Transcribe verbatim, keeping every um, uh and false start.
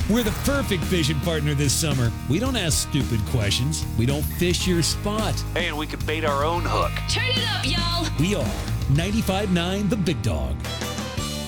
We're the perfect fishing partner this summer. We don't ask stupid questions. We don't fish your spot. Hey, and we can bait our own hook. Turn it up, y'all. We are ninety-five point nine The Big Dog.